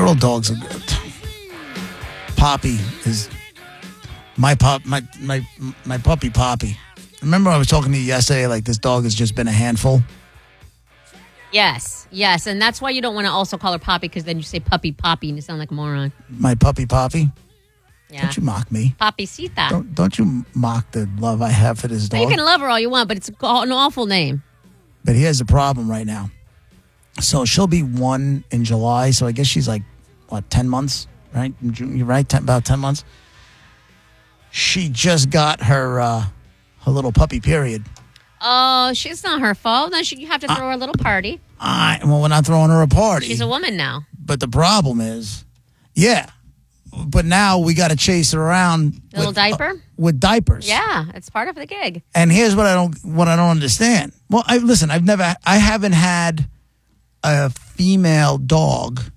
Girl dogs are good. Poppy is my puppy Poppy. Remember I was talking to you yesterday, like this dog has just been a handful? Yes, and that's why you don't want to also call her Poppy, because then you say puppy Poppy and you sound like a moron. My puppy Poppy? Yeah. Don't you mock me. Papisita. Don't you mock the love I have for this dog. You can love her all you want, but it's an awful name. But here's the problem right now. So she'll be 1 in July, so I guess she's like, 10 months, right? You're right, about 10 months. She just got her little puppy period. Oh, she's not her fault. Then you have to throw her a little party. Well, we're not throwing her a party. She's a woman now. But the problem is, but now we got to chase her around. Little diaper? With diapers. Yeah, it's part of the gig. And here's what I don't understand. Well, I haven't had a female dog